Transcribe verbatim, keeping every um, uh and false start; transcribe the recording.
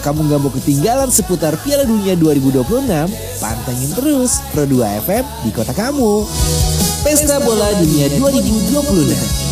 Kamu gak mau ketinggalan seputar Piala Dunia dua ribu dua puluh enam? Pantengin terus Pro dua F M di kota kamu. Pesta Bola Dunia dua ribu dua puluh enam.